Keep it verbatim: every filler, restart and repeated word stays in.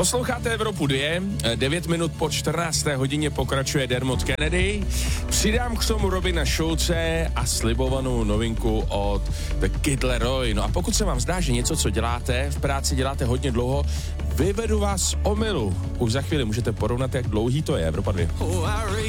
Posloucháte Evropu dva, devět minut po čtrnácté hodině pokračuje Dermot Kennedy. Přidám k tomu Robina Schulze a slibovanou novinku od The Kid Laroi. No a pokud se vám zdá, že něco, co děláte, v práci děláte hodně dlouho, vyvedu vás z omylu. Už za chvíli můžete porovnat, jak dlouhý to je Evropa dva.